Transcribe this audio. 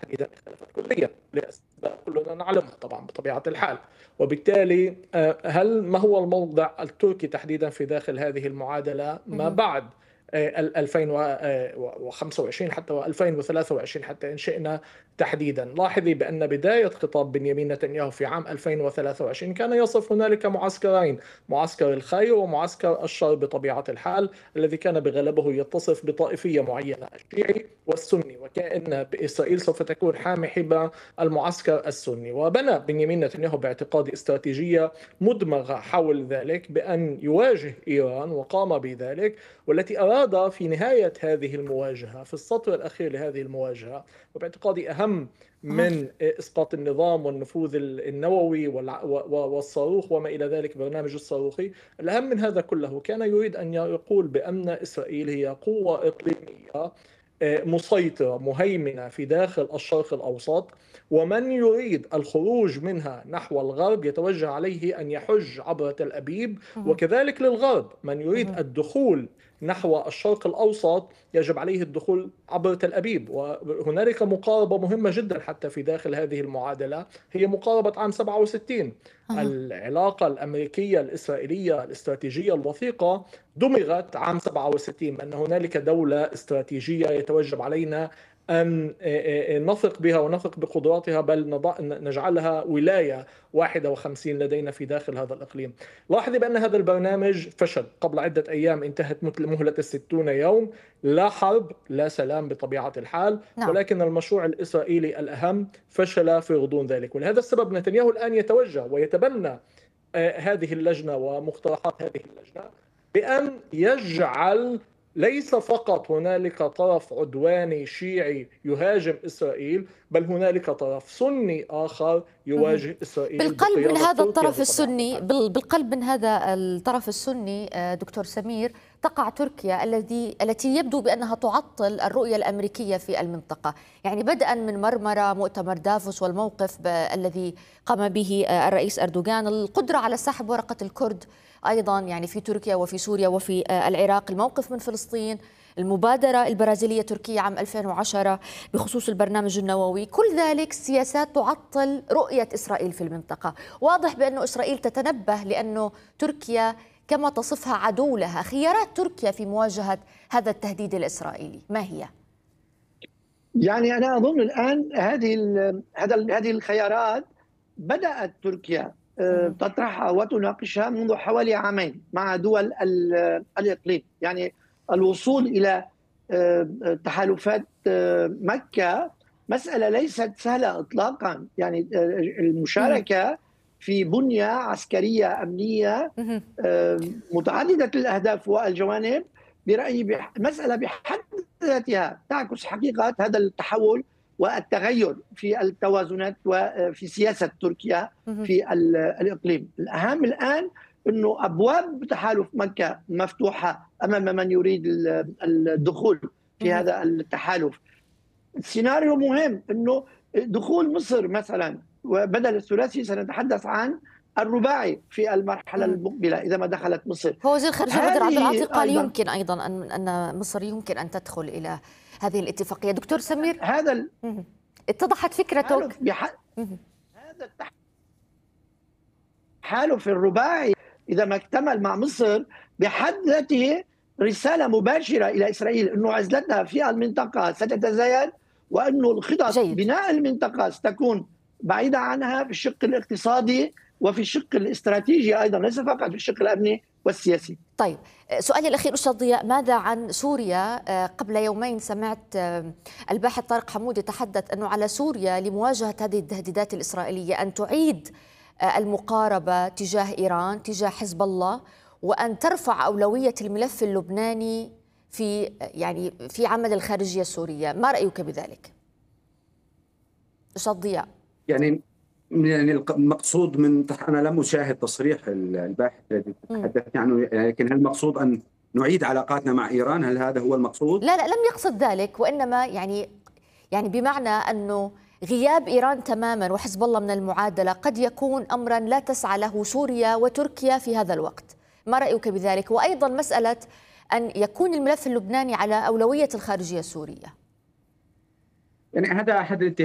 تحديدا اختلفت كليا لأسباب كلنا نعلمها طبعا بطبيعة الحال. وبالتالي ما هو الموضع التركي تحديدا في داخل هذه المعادلة ما مهم. بعد 2025 حتى 2023 حتى إن شئنا تحديدا؟ لاحظي بأن بداية خطاب بنيامين نتنياهو في عام 2023 كان يصف هنالك معسكرين، معسكر الخير ومعسكر الشر بطبيعة الحال، الذي كان بغلبه يتصف بطائفية معينة، الشيعي والسني، وكأن إسرائيل سوف تكون حامي حمى المعسكر السني. وبنى بنيامين نتنياهو باعتقادي استراتيجية مدمغة حول ذلك بأن يواجه إيران، وقام بذلك، والتي أراد في نهاية هذه المواجهة في السطر الأخير لهذه المواجهة، وباعتقادي أهم مهم. من إسقاط النظام والنفوذ النووي والصاروخ وما إلى ذلك، برنامج الصاروخي، الأهم من هذا كله كان يريد أن يقول بأن إسرائيل هي قوة إقليمية مسيطرة مهيمنة في داخل الشرق الأوسط، ومن يريد الخروج منها نحو الغرب يتوجه عليه أن يحج عبر تل أبيب، مهم. وكذلك للغرب من يريد مهم. الدخول نحو الشرق الأوسط يجب عليه الدخول عبر تل أبيب. وهنالك مقاربة مهمة جدا حتى في داخل هذه المعادلة، هي مقاربة عام 67. مهم. العلاقة الأمريكية الإسرائيلية الاستراتيجية الوثيقة دمغت عام 67، بأن هنالك دولة استراتيجية يتوجب علينا أن نثق بها ونثق بقدراتها، بل نجعلها ولاية 51 لدينا في داخل هذا الإقليم. لاحظي بأن هذا البرنامج فشل قبل عدة أيام، انتهت مهلة 60 يوم، لا حرب لا سلام بطبيعة الحال، نعم. ولكن المشروع الإسرائيلي الأهم فشل في غضون ذلك. ولهذا السبب نتنياهو الآن يتوجه ويتبنى هذه اللجنة ومقترحات هذه اللجنة بأن يجعل ليس فقط هنالك طرف عدواني شيعي يهاجم إسرائيل، بل هنالك طرف سني آخر مهم. يواجه إسرائيل بالقلب من بقيادة هذا تركيا الطرف بطبيعة السني، الحال. بالقلب من هذا الطرف السني دكتور سمير، تقع تركيا التي يبدو بأنها تعطل الرؤية الأمريكية في المنطقة، يعني بدءا من مرمرة، مؤتمر دافوس، والموقف الذي قام به الرئيس أردوغان، القدرة على سحب ورقة الكرد أيضا يعني في تركيا وفي سوريا وفي العراق، الموقف من فلسطين، المبادرة البرازيلية تركيا عام 2010 بخصوص البرنامج النووي، كل ذلك سياسات تعطل رؤية إسرائيل في المنطقة. واضح بأن إسرائيل تتنبه لأنه تركيا كما تصفها عدو لها. خيارات تركيا في مواجهة هذا التهديد الإسرائيلي ما هي؟ يعني أنا أظن الآن هذه الخيارات بدأت تركيا تطرحها وتناقشها منذ حوالي عامين مع دول الإقليم. يعني الوصول إلى تحالفات مكة مسألة ليست سهلة إطلاقا. يعني المشاركة في بنية عسكرية أمنية متعددة الأهداف والجوانب برأيي مسألة بحد ذاتها تعكس حقيقة هذا التحول والتغير في التوازنات وفي سياسة تركيا في الإقليم. الأهم الآن أنه أبواب تحالف مكة مفتوحة أمام من يريد الدخول في هذا التحالف. السيناريو مهم أنه دخول مصر مثلا، وبدل الثلاثي سنتحدث عن الرباعي في المرحلة المقبلة إذا ما دخلت مصر. هو وزير الخارجية بدر عبد العاطي قال أيضاً يمكن أيضا أن مصر يمكن أن تدخل إلى هذه الاتفاقية. دكتور سمير، هذا اتضحت فكرتك. هذا التحالف الرباعي إذا ما اكتمل مع مصر بحد ذاته رسالة مباشرة إلى إسرائيل أنه عزلتها في المنطقة ستتزايد، وأنه الخطط جيد. بناء المنطقة ستكون بعيدة عنها في الشق الاقتصادي وفي الشق الاستراتيجي أيضا، ليس فقط في الشق الأمني والسياسي. طيب، سؤالي الأخير أستاذ ضياء، ماذا عن سوريا؟ قبل يومين سمعت الباحث طارق حمود يتحدث أنه على سوريا لمواجهة هذه التهديدات الإسرائيلية أن تعيد المقاربة تجاه إيران، تجاه حزب الله، وأن ترفع أولوية الملف اللبناني في عمل الخارجية السورية. ما رأيك بذلك أستاذ ضياء؟ يعني المقصود أنا لم أشاهد تصريح الباحث الذي تحدثت عنه، لكن هل المقصود أن نعيد علاقاتنا مع إيران؟ هل هذا هو المقصود؟ لا، لم يقصد ذلك، وإنما يعني بمعنى أنه غياب إيران تماما وحزب الله من المعادلة قد يكون أمرا لا تسعى له سوريا وتركيا في هذا الوقت. ما رأيك بذلك؟ وأيضا مسألة أن يكون الملف اللبناني على أولوية الخارجية السورية. يعني هذا أحد